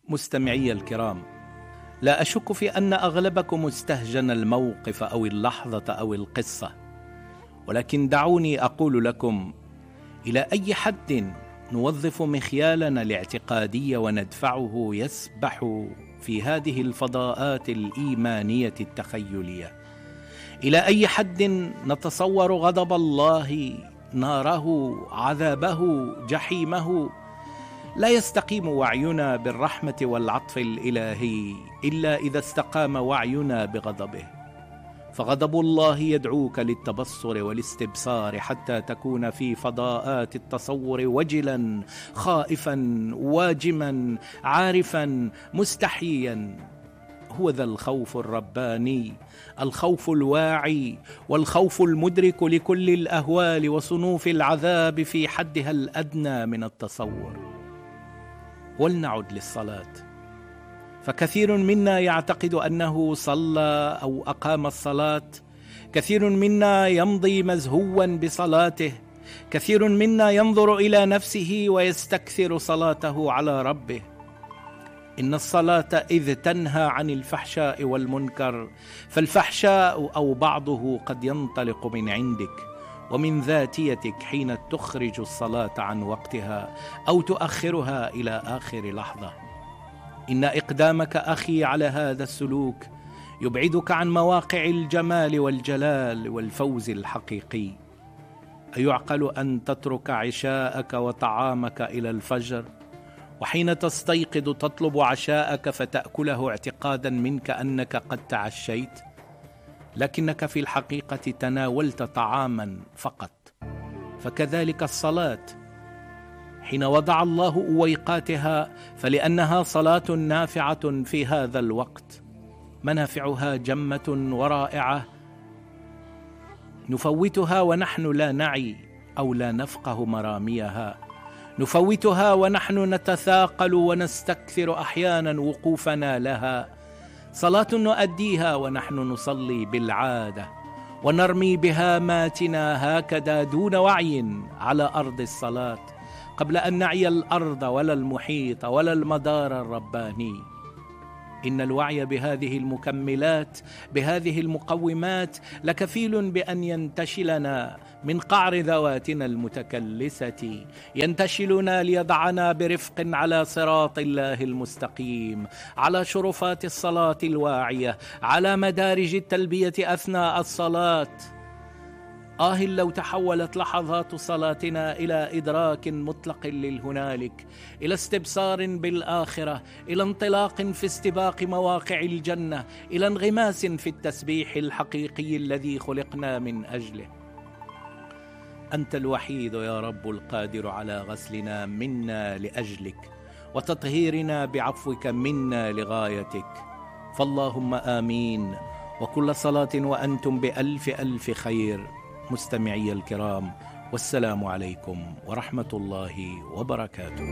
مستمعي الكرام، لا أشك في أن أغلبكم استهجن الموقف أو اللحظة أو القصة، ولكن دعوني أقول لكم: إلى أي حد نوظف مخيالنا الاعتقادي وندفعه يسبح في هذه الفضاءات الإيمانية التخيلية؟ إلى أي حد نتصور غضب الله، ناره، عذابه، جحيمه؟ لا يستقيم وعينا بالرحمة والعطف الإلهي إلا إذا استقام وعينا بغضبه، فغضب الله يدعوك للتبصر والاستبصار حتى تكون في فضاءات التصور وجلا، خائفا، واجما، عارفا، مستحيا. هو ذا الخوف الرباني، الخوف الواعي، والخوف المدرك لكل الأهوال وصنوف العذاب في حدها الأدنى من التصور. ولنعد للصلاة، فكثير منا يعتقد أنه صلى أو أقام الصلاة، كثير منا يمضي مزهوا بصلاته، كثير منا ينظر إلى نفسه ويستكثر صلاته على ربه. إن الصلاة إذ تنهى عن الفحشاء والمنكر، فالفحشاء أو بعضه قد ينطلق من عندك ومن ذاتيتك حين تخرج الصلاة عن وقتها أو تؤخرها إلى آخر لحظة. إن إقدامك أخي على هذا السلوك يبعدك عن مواقع الجمال والجلال والفوز الحقيقي. أيعقل أن تترك عشاءك وطعامك إلى الفجر، وحين تستيقظ تطلب عشاءك فتأكله اعتقادا منك أنك قد تعشيت، لكنك في الحقيقة تناولت طعاما فقط؟ فكذلك الصلاة، حين وضع الله أويقاتها فلأنها صلاة نافعة في هذا الوقت، منافعها جمة ورائعة، نفوتها ونحن لا نعي أو لا نفقه مراميها، نفوتها ونحن نتثاقل ونستكثر أحيانا وقوفنا لها. صلاة نؤديها ونحن نصلي بالعادة ونرمي بهاماتنا هكذا دون وعي على أرض الصلاة، قبل أن نعي الأرض ولا المحيط ولا المدار الرباني. إن الوعي بهذه المكملات، بهذه المقومات، لكفيل بأن ينتشلنا من قعر ذواتنا المتكلسة، ينتشلنا ليضعنا برفق على صراط الله المستقيم، على شرفات الصلاة الواعية، على مدارج التلبية أثناء الصلاة. لو تحولت لحظات صلاتنا إلى إدراك مطلق للهنالك، إلى استبصار بالآخرة، إلى انطلاق في استباق مواقع الجنة، إلى انغماس في التسبيح الحقيقي الذي خلقنا من أجله. أنت الوحيد يا رب القادر على غسلنا منا لأجلك، وتطهيرنا بعفوك منا لغايتك. فاللهم آمين، وكل صلاة وأنتم بألف ألف خير. مستمعي الكرام، والسلام عليكم ورحمة الله وبركاته.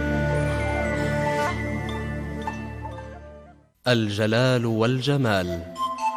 الجلال والجمال